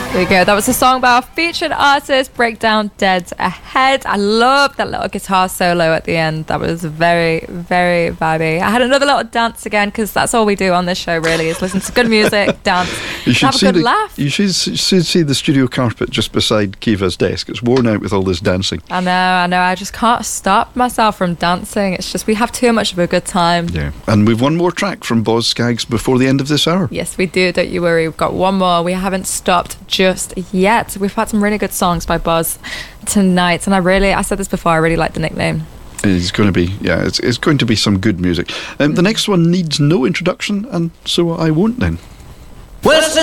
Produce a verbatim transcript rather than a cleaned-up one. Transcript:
There we go. That was a song by our featured artist, Breakdown Dead Ahead. I love that little guitar solo at the end. That was very, very vibey. I had another little dance again, because that's all we do on this show, really, is listen to good music, dance, you should have a see good the, laugh. You should, should see the studio carpet just beside Kiva's desk. It's worn out with all this dancing. I know, I know. I just can't stop myself from dancing. It's just we have too much of a good time. Yeah. And we've one more track from Boz Scaggs before the end of this hour. Yes, we do. Don't you worry. We've got one more. We haven't stopped just yet. We've had some really good songs by Boz tonight, and I really, I said this before, I really like the nickname. It's going to be, yeah, it's, it's going to be some good music. Um, the next one needs no introduction, and so I won't then. Well,